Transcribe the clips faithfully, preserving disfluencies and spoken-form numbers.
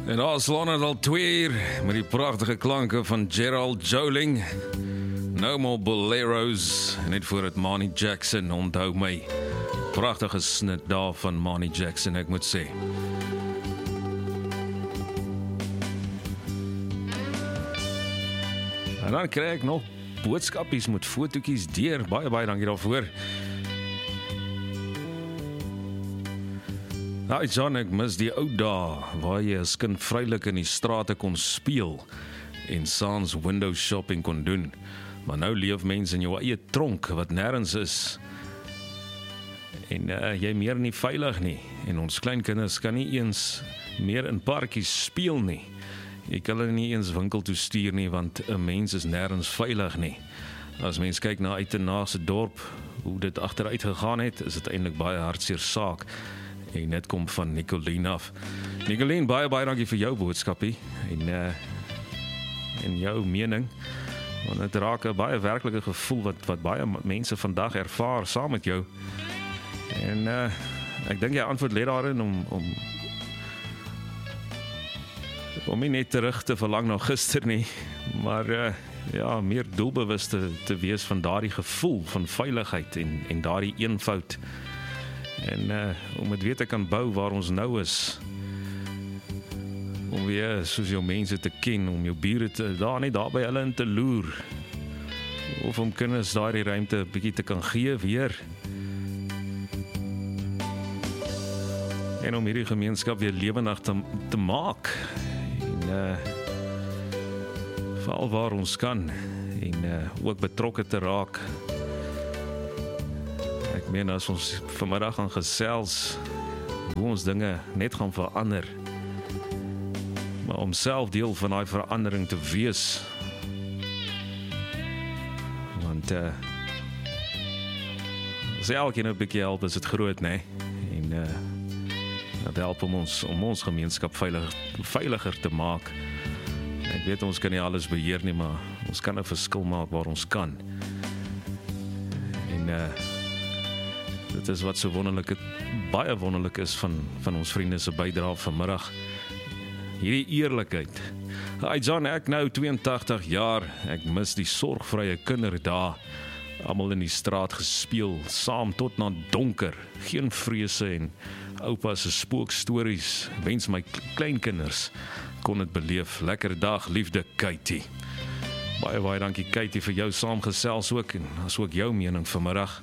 En daar slaan het al twee uur met die prachtige klanke van Gerald Joling. No More Boleros, net voor het Manny Jackson, onthou my. Prachtige snit daar van Manny Jackson, ek moet sê. En dan kry ek nog boodskapies met fotootjies deur, baie baie dankie daarvoor. Nou John, ek mis die ou dae waar jy as kind vrylik in die strate kon speel en saans window shopping kon doen. Maar nou leef mense in jou eie tronk wat nêrens is. En uh, jy meer nie veilig nie. En ons kleinkinders kan nie eens meer in parkies speel nie. Jy kan hulle nie eens winkel toe stuur nie, want 'n mens is nêrens veilig nie. As mens kyk na Uitenase dorp, hoe dit agteruit gegaan het, is dit eintlik baie hartseer saak. En dit kom van Nicoline af. Nicoline, baie baie dankie vir jou boodskapie en uh, en jou mening. Want dit raak 'n baie werklike gevoel wat wat baie mense vandag ervaar saam met jou. En uh, ek dink jy antwoord lê daarin om om om nie net terug te verlang na gister nie, maar uh, ja, meer doelbewus te, te wees van daardie gevoel van veiligheid en en daardie eenvoud. En uh, om dit weer te kan bou waar ons nou is. Om weer soos jou mense te ken, om jou bure te, daar net daar by hulle in te loer. Of om kinders daardie ruimte bietjie te kan gee weer. En om hierdie gemeenskap weer lewendig te, te maak. En uh, veral waar ons kan. En uh, ook betrokke te raak. Ek meen as ons vanmiddag gaan gesels hoe ons dinge net gaan verander. Maar om self deel van daai verandering te wees. Want uh, as elkeen 'n bietjie help, is dit groot, né? En uh, dat help om ons om ons gemeenskap veiliger veiliger te maak. Ek weet ons kan nie alles beheer nie, maar ons kan 'n verskil maak waar ons kan. En uh, dit is wat so wonderlik, baie wonderlik is van, van ons vriende se bydrae vanmiddag. Hierdie eerlikheid. Hi John, ek nou twee en tagtig jaar, ek mis die sorgvrye kinderdae. Almal in die straat gespeel, saam tot na donker. Geen vrese en oupa se spookstories. Wens my kleinkinders kon dit beleef. Lekker dag, liefde Katie. Baie baie dankie Katie vir jou saamgesels ook en asook jou mening vanmiddag.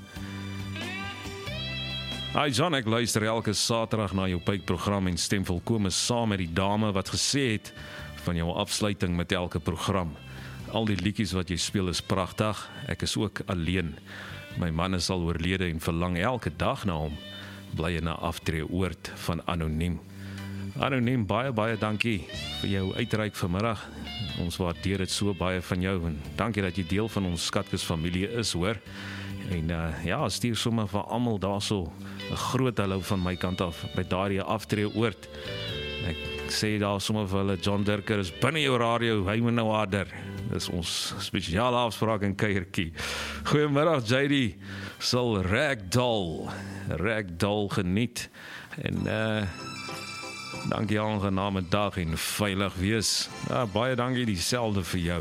Hi John, ek luister elke Saterdag na jou pypprogram en stem volkome saam met die dame wat gesê het van jou afsluiting met elke program. Al die liedjies wat jy speel is pragtig. Ek is ook alleen. My man is al oorlede en verlang elke dag na hom. Bly in 'n aftreeoord van Anoniem. Anoniem, baie baie dankie vir jou uitreik vanmiddag. Ons waardeer dit so baie van jou en dankie dat jy deel van ons Skatkis familie is, hoor. En uh, ja, stuur sommer vir almal daarso 'n groot hallo van my kant af by daardie aftreeoord. Ek sê daar sommer vir hulle, John Dirker is binne jou radio, hy moet nou harder. Dis ons spesiale afspraak in kuiertjie. Goeiemiddag J D, sal Ragdoll, Ragdoll geniet. En uh, dankie aangename dag en veilig wees. Ja, baie dankie dieselfde vir jou.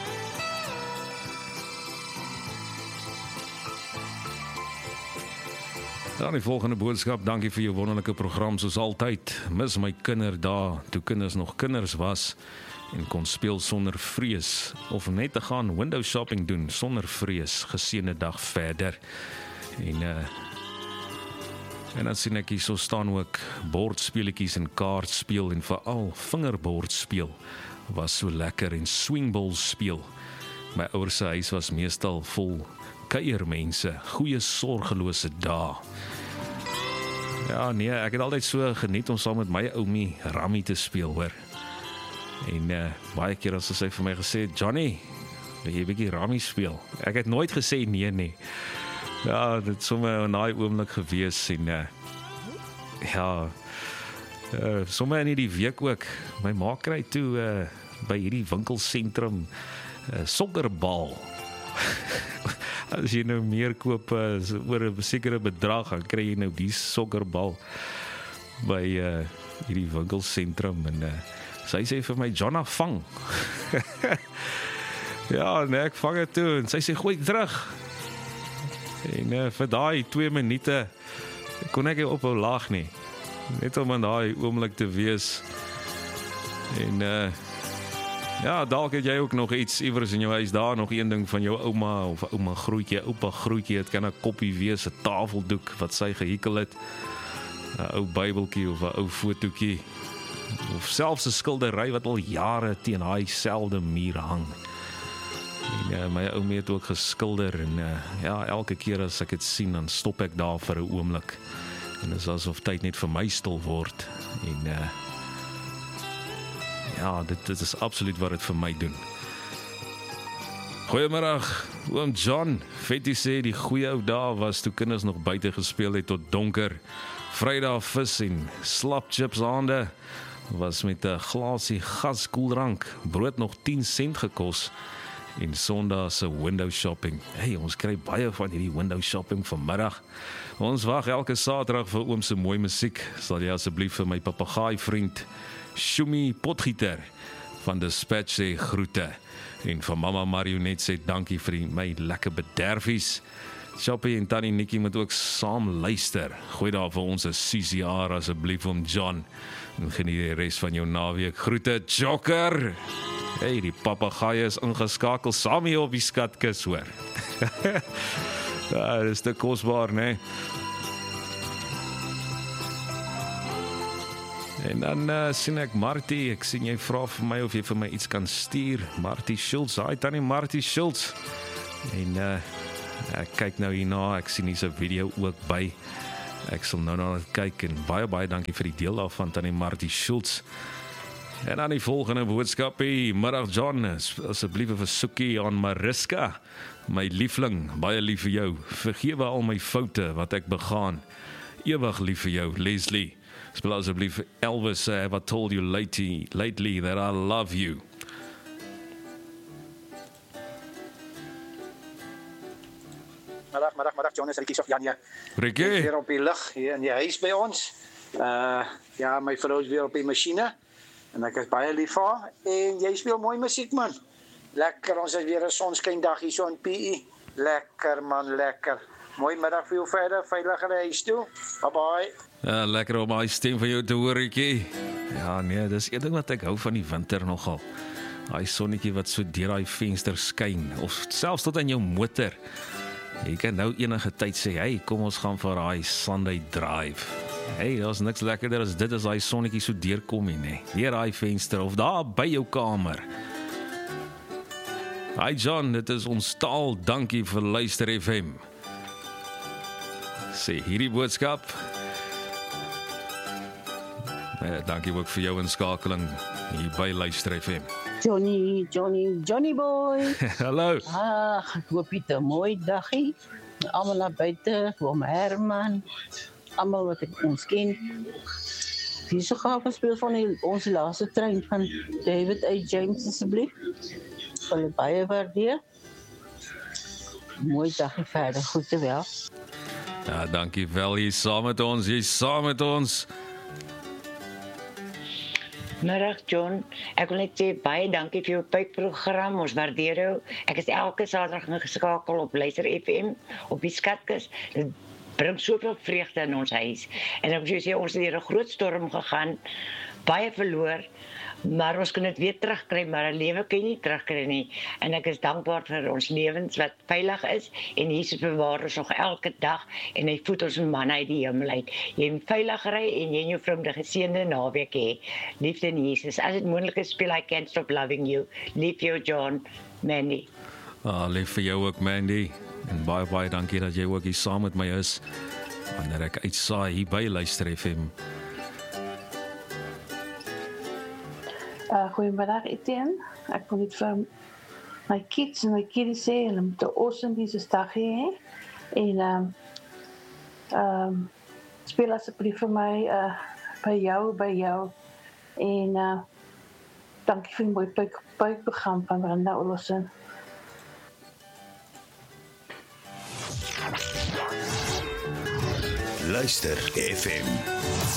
Dan die volgende boodskap, dankie vir jou wonderlike program soos altyd. Mis my kinderdae, toe kinders nog kinders was en kon speel sonder vrees, of net te gaan window shopping doen sonder vrees. Geseënde dag verder. En uh, en dan sien ek hier so staan ook bordspeletjies en kaartspeel en veral vingerbordspeel was so lekker en swingball speel. My ouers se huis was meestal vol kuiermense, goeie sorgelose dae. Ja, nee, ek het altyd so geniet om saam met my oumie rammy te speel, hoor. En uh, baie keer as sy vir my gesê, Johnny, wil jy 'n bietjie rammy speel? Ek het nooit gesê nee nie. Ja, dit is sommer 'n naai oomblik gewees en uh, ja, uh, sommer in die week ook. My ma kry toe uh, by hierdie winkelsentrum uh, sokkerbal. As jy nou meer koop uh, oor 'n sekere bedrag, dan kry jy nou die sokkerbal by uh, hierdie winkelsentrum en uh, Sy sê vir my, Jonna, vang. Ja, nee, ek vang het toe, en sy sê, gooi terug. En uh, vir daai twee minute, kon ek nie ophou lag nie. Net om in daai oomblik te wees. En uh, ja, dalk het jy ook nog iets iewers in jou huis, daar nog een ding van jou ouma, of ouma grootjie, oupa grootjie, het kan 'n koppie wees, 'n tafeldoek, wat sy gehekel het, 'n ou bybeltjie, of 'n ou fotootjie, of selfs 'n skildery, wat al jare teen daai selfde muur hang. En uh, my ouma het ook geskilder, en uh, ja, elke keer as ek dit sien, dan stop ek daar vir 'n oomblik, en dit is asof tyd net vir my stil word, en uh, ja, dit, dit is absoluut wat dit vir my doen. Goeiemiddag, oom John. Fetty sê die goeie ou dae was toe kinders nog buite gespeel het tot donker. Vrydag vis en slapchips aande was met 'n glasie gaskoeldrank, brood nog tien sent gekos, en Sondag se window shopping. Hey, ons kry baie van hierdie window shopping vanmiddag. Ons wag elke Saterdag vir oom se mooi musiek. Sal jy asseblief vir my papegaai vriend Shumi Potgieter van Dispatch sê groete, en van mamma Marionet sê dankie vir die, my lekker bederfies. Shoppie en Tannie Nikkie moet ook saam luister. Gooi daar vir ons 'n C C R asseblief om John, en geniet die res van jou naweek. Groete Joker. Hey, die papegaai is ingeskakel saam hier op die skatkis, hoor. Ja, dit is te kosbaar, né? En dan uh, sien ek Martie, ek sien jy vra vir my of jy vir my iets kan stuur. Martie Schultz, hi Tannie Martie Schultz. En uh, ek kyk nou hierna, ek sien hier's 'n video ook by. Ek sal nou na dit kyk, en baie baie dankie vir die deel daarvan, Tannie Martie Schultz. En dan die volgende boodskapie, middag John, asseblief 'n versoekie aan Mariska, my liefling, baie lief vir jou. Vergewe al my foute wat ek begaan. Ewig lief vir jou, Leslie. Speel asseblief Elvis, uh, have I told you lately, lately that I love you. Middag, middag, middag, John is Rikkie of Janja. Rikkie. Ek is weer op die lug hier in die huis by ons. Uh, ja, my vrou is weer op die masjiene. En ek is baie lief vir haar. En jy speel mooi musiek, man. Lekker, ons is weer 'n sonskyndag hier so in P E. Lekker, man, lekker. Mooi middag vir jou verder, veilige reis toe. Bye bye. Ja, lekker om my stem van jou te hoor, Rikkie. Ja, nee, dis een ding wat ek hou van die winter nogal. Daai sonnetjie wat so deur daai venster skyn, of selfs tot aan jou motor. Jy kan nou enige tyd sê, hey, kom ons gaan vir daai Sunday drive. Hey, daar's niks lekkerder as dit as daai sonnetjie so deurkom nie, nee. Deur daai venster of daar by jou kamer. Hi John, dit is ons taal, dankie vir Luister F M. Sê hierdie boodskap. Ja, dankie ook vir jou inskakeling hier by Luister F M. Johnny, Johnny, Johnny boy. Hallo. Ag, ek hoop jy 'n mooi dagie. Almal daar buite, oom Herman, almal wat ek ons ken. Wie so gaaf gespeel van die, ons laaste trein van David A. James asseblief. Hulle baie waardeer. Mooi dagie verder, goed te wel. Ja, dankie wel, jy saam met ons, jy saam met ons. Middag John, ek wil net sê baie dankie vir jou pypprogram, ons waardeer jou. Ek is elke Saterdag ingeskakel op Luister F M, op die skatkis. Dit bring soveel vreugde in ons huis. En ek moet sê, ons het hier 'n groot storm gegaan, baie verloor, maar ons kan dit weer terugkry, maar 'n lewe kan jy nie terugkry nie. En ek is dankbaar vir ons lewens wat veilig is, en Jesus bewaar ons nog elke dag, en hy voed ons manna uit die hemel uit. Jy moet veilig ry, en jy en jou vrou 'n geseënde naweek hê. Liefde in Jesus. As dit moontlik is, speel I Can't Stop Loving You. Lief jou John, Mandy. Ah, lief vir jou ook, Mandy. En baie baie dankie dat jy ook hier saam met my is, wanneer ek uitsaai hier by Luister F M. Uh, goeiemiddag Etienne, ek wil net vir my kids en my kiddies sê, hulle moet 'n awesome Dinsdag hê, en um, um, speel asseblief vir my, uh, by jou, by jou, en uh, dankie vir die mooi buikprogram van Brenda Olofsen. Luister F M.